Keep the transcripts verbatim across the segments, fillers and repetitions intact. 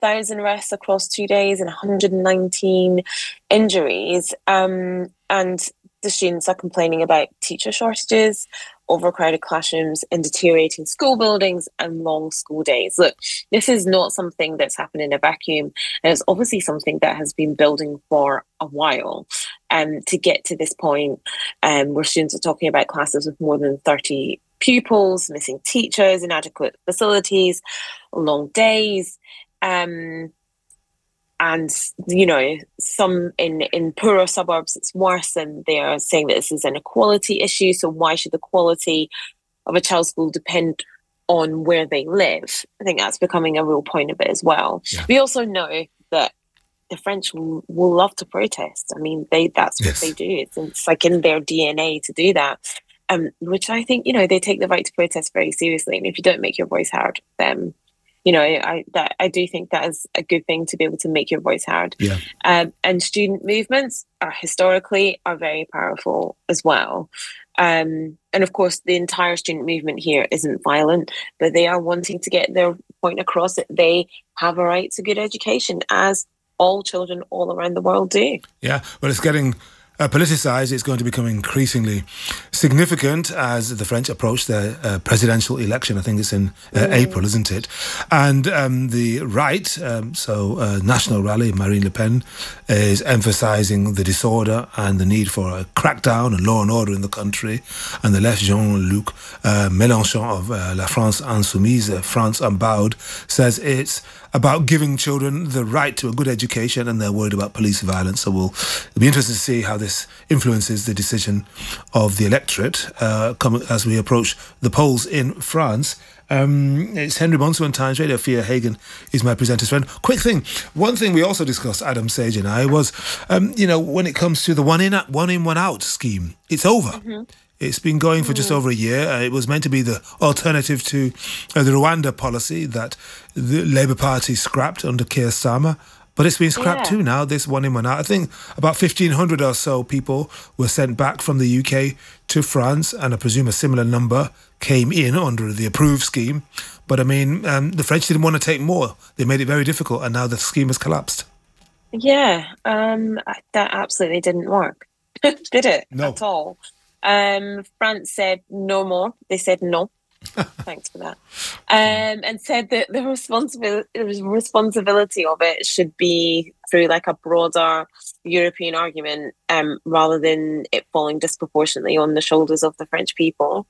thousand arrests across two days and one hundred nineteen injuries. Um, and the students are complaining about teacher shortages, overcrowded classrooms, and deteriorating school buildings and long school days. Look, this is not something that's happened in a vacuum. And it's obviously something that has been building for a while. Um, to get to this point, um, where students are talking about classes with more than thirty pupils, missing teachers, inadequate facilities, long days. Um, and, you know, some in, in poorer suburbs, it's worse, and they are saying that this is an equality issue. So why should the quality of a child's school depend on where they live? I think that's becoming a real point of it as well. Yeah. We also know that the French will, will love to protest. I mean, they that's what yes. they do. It's, it's like in their D N A to do that, um, which I think, you know, they take the right to protest very seriously. And if you don't make your voice heard, then, you know, I that I do think that is a good thing to be able to make your voice heard. Yeah. Um, and student movements are historically are very powerful as well. Um, and of course, the entire student movement here isn't violent, but they are wanting to get their point across that they have a right to good education, as all children all around the world do. Yeah, well, it's getting uh, politicised. It's going to become increasingly significant as the French approach their uh, presidential election. I think it's in uh, mm. April, isn't it? And um, the right, um, so uh, National Rally, Marine Le Pen, is emphasising the disorder and the need for a crackdown and law and order in the country. And the left, Jean-Luc uh, Mélenchon of uh, La France Insoumise, uh, France Unbowed, says it's about giving children the right to a good education, and they're worried about police violence. So we'll it'll be interested to see how this influences the decision of the electorate uh, come, as we approach the polls in France. Um, it's Henry Bonsu on Times Radio. Fia Hagen is my presenter's friend. Quick thing, one thing we also discussed, Adam Sage and I, was, um, you know, when it comes to the one in, one in, one out scheme, it's over. Mm-hmm. It's been going for just over a year. Uh, it was meant to be the alternative to uh, the Rwanda policy that the Labour Party scrapped under Keir Starmer. But it's been scrapped yeah. too now, this one in, one out. I think about fifteen hundred or so people were sent back from the U K to France, and I presume a similar number came in under the approved scheme. But I mean, um, the French didn't want to take more. They made it very difficult, and now the scheme has collapsed. Yeah, um, that absolutely didn't work, did it? No. At all. Um, France said no more. They said no. Thanks for that. Um, and said that the responsibility, the responsibility of it should be through like a broader European argument, um, rather than it falling disproportionately on the shoulders of the French people.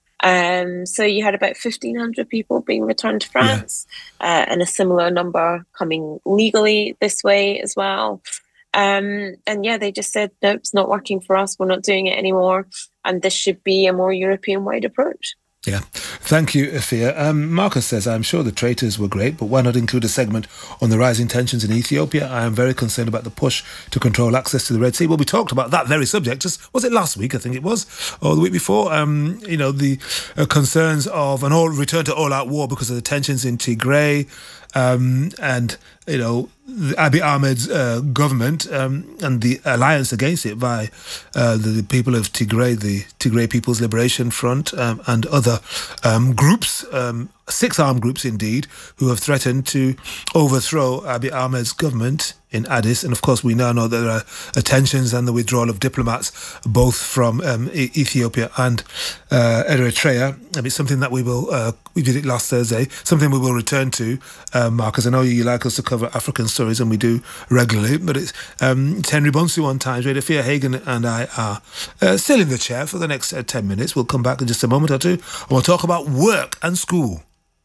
Um, so you had about fifteen hundred people being returned to France, yeah. uh, and a similar number coming legally this way as well. Um, and yeah, they just said, nope, it's not working for us. We're not doing it anymore. And this should be a more European-wide approach. Yeah. Thank you, Afia. Um, Marcus says, I'm sure the traitors were great, but why not include a segment on the rising tensions in Ethiopia? I am very concerned about the push to control access to the Red Sea. Well, we talked about that very subject. Just was it last week? I think it was, or the week before. Um, you know, the uh, concerns of an all return to all-out war because of the tensions in Tigray, um, and, you know, Abiy Ahmed's uh, government um, and the alliance against it by uh, the, the people of Tigray, the Tigray People's Liberation Front, um, and other um, groups, um, six armed groups indeed, who have threatened to overthrow Abiy Ahmed's government in Addis. And of course, we now know that there are tensions and the withdrawal of diplomats, both from um, e- Ethiopia and uh, Eritrea. And it's something that we will, uh, we did it last Thursday, something we will return to, uh, Marcus. I know you like us to cover African stories, and we do regularly, but it's, um, it's Henry Bonsu on Times Radio. Fia Hagen and I are uh, still in the chair for the next uh, ten minutes. We'll come back in just a moment or two, and we'll talk about work and school.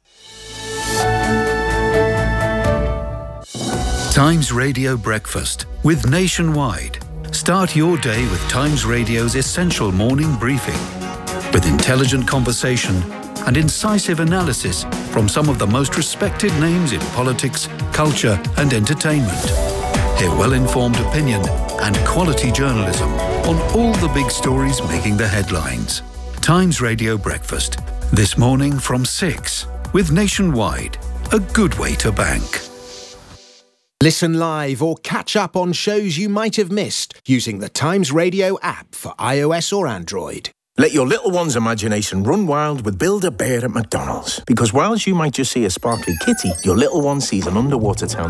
Times Radio Breakfast with Nationwide. Start your day with Times Radio's essential morning briefing, with intelligent conversation and incisive analysis from some of the most respected names in politics, culture and entertainment. Hear well-informed opinion and quality journalism on all the big stories making the headlines. Times Radio Breakfast, this morning from six, with Nationwide, a good way to bank. Listen live or catch up on shows you might have missed using the Times Radio app for iOS or Android. Let your little one's imagination run wild with Build-A-Bear at McDonald's. Because whilst you might just see a sparkly kitty, your little one sees an underwater town